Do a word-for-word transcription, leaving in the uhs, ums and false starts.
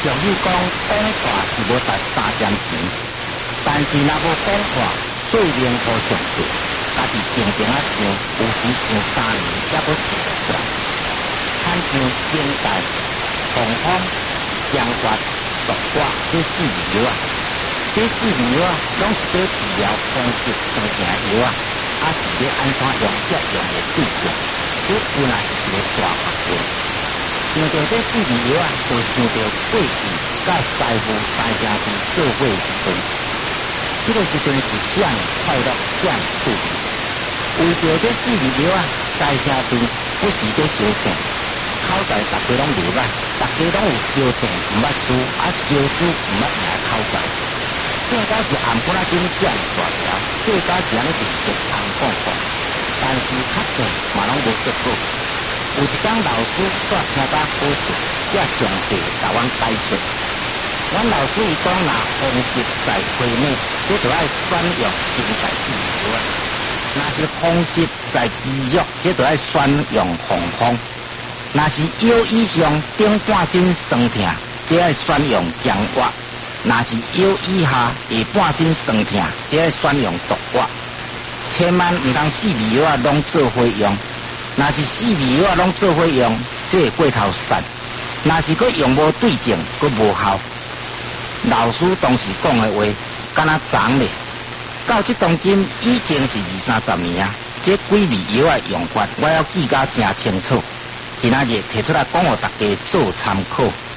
俗语讲，讲话是无值三点钱，但是若无讲话，做名无上对，家己静静啊想，有时想三年也无想出来。亲像现代、红方、姜发、毒瓜这四味药啊，这四味药啊，拢是做治疗风湿生病药啊，啊是要安怎用适用的对象，这原来是一个大学问。想到这四味药啊，就想到过去甲师傅大家庭做伙时阵，这个时阵是啥呢快乐啥呢趣味。为着这四味药啊，大家庭不时在烧钱。口袋大家拢流啊，大家拢有烧钱唔捌输，啊烧输唔捌赢口袋。正假是按本仔紧这样大条，这假是安尼直直通讲讲，但是确实嘛拢无结果。有一天老师煞听到好处，才详细甲阮解释。阮老师伊讲，若风湿在体内，这就要选用现代四味药啊；若是风湿在肌肉，这就要选用红方。若是腰以上顶半身酸痛，这要选用姜花；若是腰以下下半身酸痛，这要选用毒瓜。千万唔通四味药啊拢做伙用。若是四味药啊拢做伙用，这会过头散；若是佮用无对症，佮无效。老师当时讲的话，敢若长咧。到这当今已经是二三十年啊，这几味药啊用法，我要记甲真清楚。今仔日提出来讲，互大家做参考。